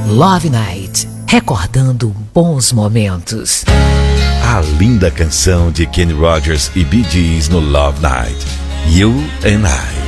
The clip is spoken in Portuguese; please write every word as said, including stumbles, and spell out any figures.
Love Night, recordando bons momentos. A linda canção de Kenny Rogers e Bee Gees no Love Night, You and I.